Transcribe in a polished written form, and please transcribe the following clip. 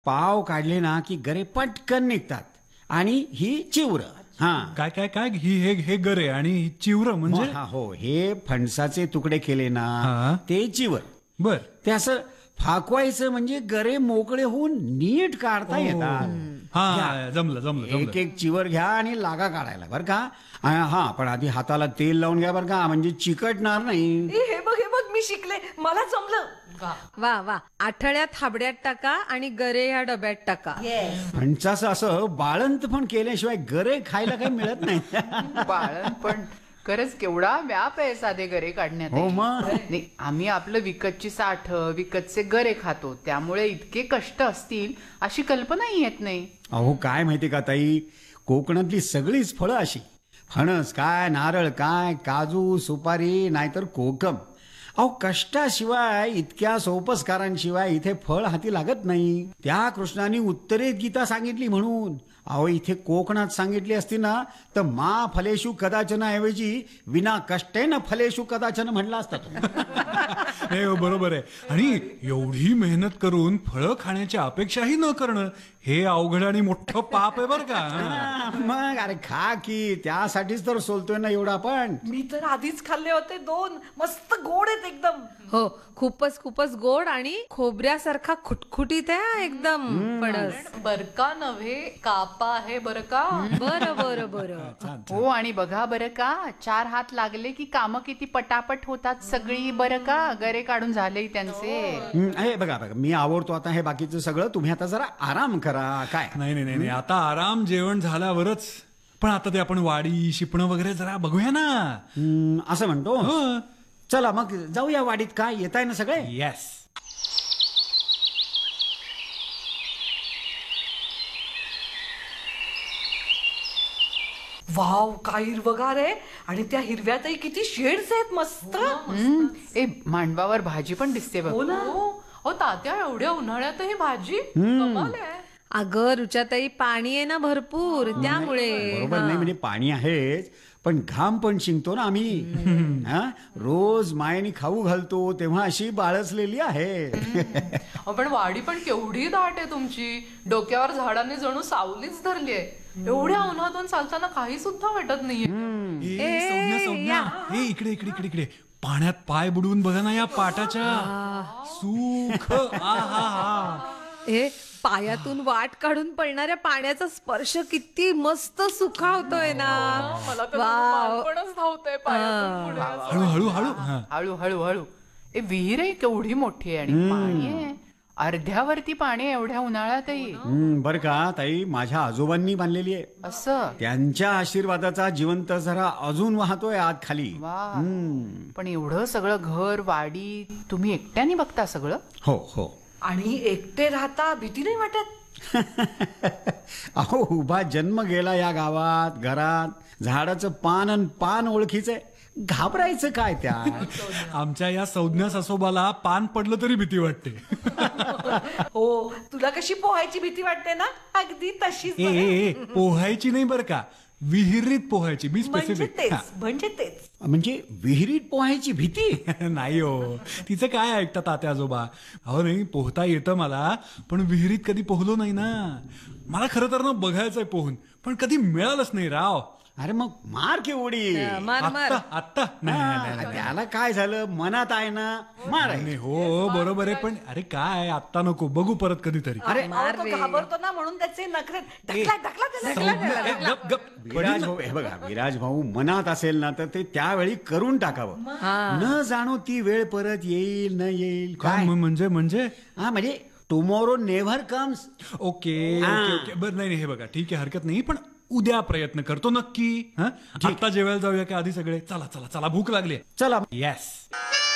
पाव काढले ना की गरे पटकन निघतात आणि ही चिवर. हा काय काय काय हे गरे आणि चिवर म्हणजे हा हो हे फणसाचे तुकडे केले हा. ना ते चिवर. बर ते असं फाकवायचं म्हणजे गरे मोकळे होऊन नीट काढता येतात. हा जमलं जमलं एक जमलं. एक चिवर घ्या आणि लागा काढायला बरं का. हा पण आधी हाताला तेल लावून घ्या बरं का, म्हणजे चिकटणार नाही. हे बघ मी शिकले, मला जमलं. वा वा, आठळ्यात हाबड्यात टाका आणि गरे ह्या डब्यात टाका. फणसाचं असं बाळंत पण केल्याशिवाय गरे खायला काही मिळत नाही. बाळण पण खरंच केवढा व्याप आहे साधे गरे काढण्यात. हो मग. नाही, आम्ही आपलं विकतची साठ विकतचे गरे खातो, त्यामुळे इतके कष्ट असतील अशी कल्पनाही येत नाही. अहो काय माहिती का ताई, कोकणातली सगळीच फळं अशी, फणस काय, नारळ काय, काजू, सुपारी, नाहीतर कोकम. अहो कष्टाशिवाय, इतक्या सोपस्कारांशिवाय इथे फळ हाती लागत नाही. त्या कृष्णाने उत्तरेत गीता सांगितली म्हणून. अहो इथे कोकणात सांगितली असती ना तर मा फलेषु कदाचन ऐवजी विना कष्टेन फलेषु कदाचन म्हणला असता तो. हे बरोबर आहे. आणि एवढी मेहनत करून फळं खाण्याची अपेक्षाही न करणं हे अवघड आणि मोठं पाप आहे बर का. मग अरे खा की, त्यासाठीच तर सोलतोय ना एवढा आपण. मी तर आधीच खाल्ले होते 2, मस्त गोड आहेत एकदम. हो, खूपच खूपच गोड आणि खोबऱ्यासारखा खुटखुटीत आहे एकदम फणस. बरका नव्हे कापा आहे बरं का. बरं बरं बरं. हो, आणि बघा बरं का, 4 हात लागले की कामं किती पटापट होतात सगळी बरं का. गरे काढून झाले त्यांचे. हे बघा बघा, मी आवडतो आता हे बाकीचं सगळं. तुम्ही आता जरा आराम करा. काय नाही नाही नाही, आता आराम जेवण झाल्यावरच. पण आता ते आपण वाडी शिपणं वगैरे जरा बघूया ना. असं म्हणतो. चला मग जाऊया वाडीत. काय येत आहे ना सगळे. येस. वाव, काय हिरवगार आहे. आणि त्या हिरव्यातही किती शेड्स आहेत मस्त. ए, मांडवावर भाजी पण दिसते बघ. हो ना. हो तात्या, एवढ्या उन्हाळ्यातही भाजी कमाल आहे. अगं रुचाताई, पाणी आहे ना भरपूर, त्यामुळे. बरोबर नाही म्हणजे पाणी आहेच, पण घाम पण शिंकतो ना आम्ही. रोज मायनी खाऊ घालतो तेव्हा अशी बाळसलेली आहे. पण वाडी पण केवढी दाट आहे तुमची. डोक्यावर झाडांनी जणू सावलीच धरली आहे. एवढ्या उन्हातून चालताना काही सुद्धा वाटत नाहीये. हे इकडे इकडे इकडे इकडे पाण्यात पाय बुडवून बघा ना या पाटाच्या. सुख. हे पायातून वाट काढून पडणाऱ्या पाण्याचा स्पर्श किती मस्त सुखावतोय ना. मला तर वाव. बालपणच धावतंय पायातून पुढे असं. हळू हळू हळू. हळू हळू हळू. ए, विहीर आहे केवढी मोठी आहे आणि पाणी आहे अर्ध्यावरती. पाणी आहे एवढ्या उन्हाळ्यातही. बर का ताई, माझ्या आजोबांनी बांधलेली आहे. असं. त्यांच्या आशीर्वादाचा जिवंत झरा अजून वाहतोय आत खाली. वा. पण एवढं सगळं घर वाडी तुम्ही एकट्याने बघता सगळं. हो हो. आणि एकटे राहता भीती नाही वाटत. अहो उभा जन्म गेला या गावात, घरात. झाडाचं पान अन पान ओळखीचं, घाबरायचं काय त्यात. आमच्या या संज्ञा सासोबाला पान पडलं तरी भीती वाटते. हो, तुला कशी पोहायची भीती वाटते ना, अगदी तशीच. ए पोहायची नाही बर का, विहिरीत पोहायची. मी म्हणजे स्पेसिफिक. तेच म्हणजे तेच. म्हणजे विहिरीत पोहायची भीती. नाही हो, तिचं काय ऐकतात तात्या आजोबा. अहो नाही, पोहता येतं मला, पण विहिरीत कधी पोहलो नाही ना. मला खरं तर ना बघायचंय पोहून, पण कधी मिळालंच नाही राव. अरे मग मार की उडी. मार मार. आत्ता नाही. त्याला काय झालं, मनात आहे ना, मार. नाही हो, बरोबर आहे, पण अरे काय आत्ता नको, बघू परत कधीतरी. अरे अहो, तो घाबरतो ना म्हणून त्याचे नखरे. ढकला त्याला. विराज भाऊ, हे बघा, विराज भाऊ मनात असेल ना तर ते त्यावेळी करून टाकावं. न जाणो ती वेळ परत येईल न येईल. काय म्हणजे म्हणजे tomorrow never comes. Okay okay. बरं नाही हे बघा, ठीक आहे, हरकत नाही, पण उद्या प्रयत्न करतो नक्की. आता जेवायला जाऊया का आधी सगळे. चला चला चला, भूक लागली. चला. येस.